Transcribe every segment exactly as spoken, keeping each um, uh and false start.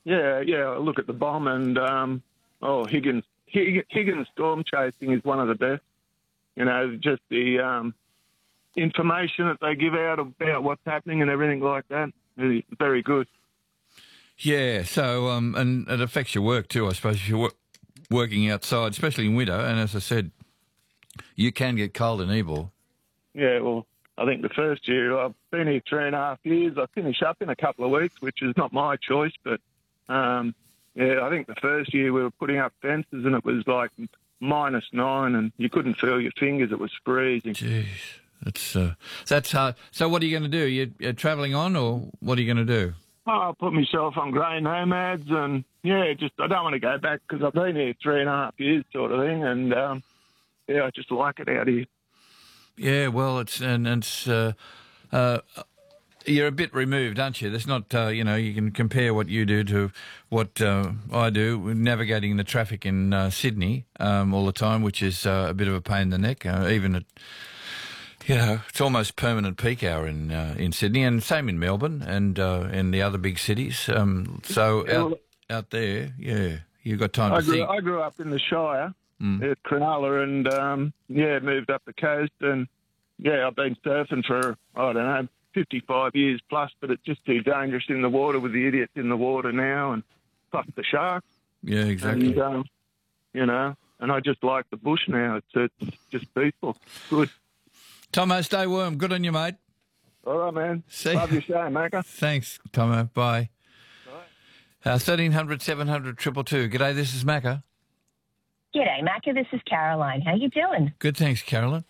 Yeah, yeah. I look at the bomb and um, oh, Higgins, Hig- Higgins storm chasing is one of the best. You know, just the um, information that they give out about what's happening and everything like that. Really, very good. Yeah. So um, and it affects your work too, I suppose, if you're wor- working outside, especially in winter. And as I said, you can get cold in Ebor. Yeah. Well, I think the first year I've been here three and a half years. I finish up in a couple of weeks, which is not my choice, but. Um, yeah, I think the first year we were putting up fences and it was like minus nine and you couldn't feel your fingers. It was freezing. Jeez, that's uh, that's hard. So what are you going to do? You, you're travelling on, or what are you going to do? Oh, I'll put myself on grey nomads and, yeah, just I don't want to go back because I've been here three and a half years sort of thing and, um, yeah, I just like it out here. Yeah, well, it's and it's uh, uh, you're a bit removed, aren't you? There's not, uh, you know, you can compare what you do to what uh, I do, navigating the traffic in uh, Sydney um, all the time, which is uh, a bit of a pain in the neck. Uh, even at, you know, it's almost permanent peak hour in uh, in Sydney, and same in Melbourne and uh, in the other big cities. Um, so out out there, yeah, you've got time I to grew, think. I grew up in the Shire Mm. at Cronulla and, um, yeah, moved up the coast and, yeah, I've been surfing for, I don't know, fifty-five years plus, but it's just too dangerous in the water with the idiots in the water now and plus the sharks. Yeah, exactly. And, um, you know, and I just like the bush now. It's, it's just peaceful. Good. Tomo, stay warm. Good on you, mate. All right, man. See Love your show, Macca. Thanks, Tomo. Bye. Bye. Uh, thirteen hundred, seven hundred, two two two. G'day, this is Macca. G'day, Macca. This is Caroline. How you doing? Good, thanks, Carolyn.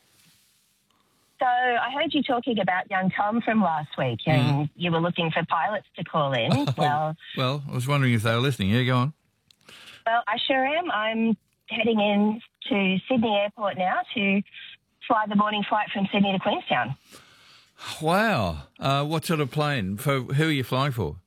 So I heard you talking about young Tom from last week, and Mm. you were looking for pilots to call in. Oh, well, well, I was wondering if they were listening. Yeah, go on. well, I sure am. I'm heading in to Sydney Airport now to fly the morning flight from Sydney to Queenstown. Wow. Uh, what sort of plane? For who are you flying for?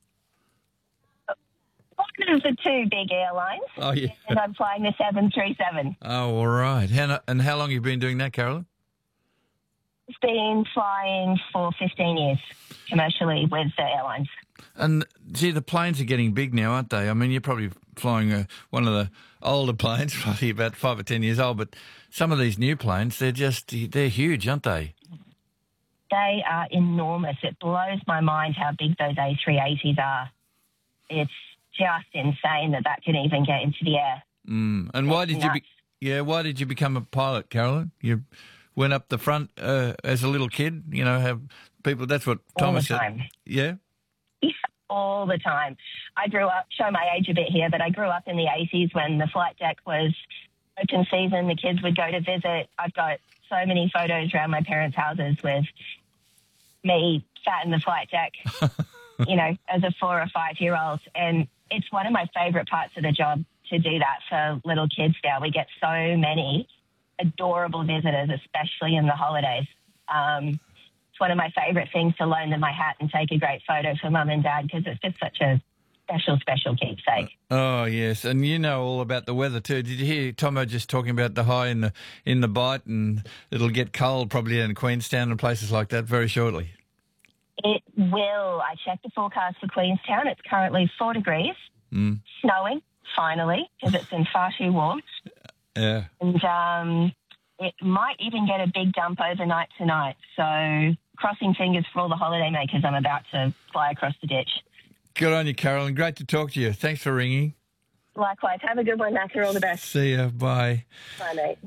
One of the two big airlines, Oh, yeah. and I'm flying the seven three seven. Oh, all right. How, and how long have you been doing that, Carolyn? It's been flying for fifteen years commercially with the airlines. And, gee, the planes are getting big now, aren't they? I mean, you're probably flying uh, one of the older planes, probably about five or ten years old, but some of these new planes, they're just, they're huge, aren't they? They are enormous. It blows my mind how big those A three eighties are. It's just insane that that can even get into the air. Mm. And why did you be, yeah, why did you become a pilot, Carolyn? You went up the front uh, as a little kid, you know, have people, that's what Thomas All the time. said. Yeah? Yeah, all the time. I grew up, show my age a bit here, but I grew up in the eighties when the flight deck was open season. The kids would go to visit. I've got so many photos around my parents' houses with me sat in the flight deck, you know, as a four or five-year-old. And it's one of my favourite parts of the job to do that for little kids now. We get so many adorable visitors, especially in the holidays. Um, it's one of my favourite things to loan them my hat and take a great photo for mum and dad because it's just such a special, special keepsake. Oh, yes. And you know all about the weather too. Did you hear Tomo just talking about the high in the in the Bight, and it'll get cold probably in Queenstown and places like that very shortly? It will. I checked the forecast for Queenstown. It's currently four degrees, Mm. snowing, finally, because it's been far too warm. Yeah. And um, it might even get a big dump overnight tonight. So crossing fingers for all the holiday makers. I'm about to fly across the ditch. Good on you, Carolyn. Great to talk to you. Thanks for ringing. Likewise. Have a good one, Macca. All the best. See ya. Bye. Bye, mate.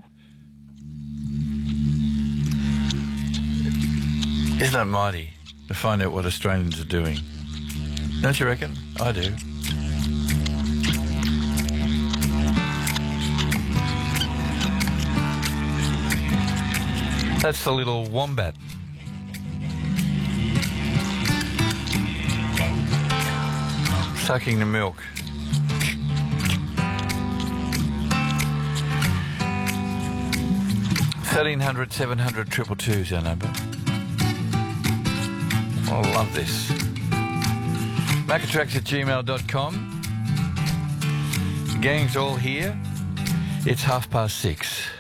Isn't it mighty to find out what Australians are doing? Don't you reckon? I do. That's the little wombat. Sucking the milk. thirteen hundred, seven hundred, two two two is our number. I love this. Macatrax at gmail dot com. Gang's all here. It's half past six.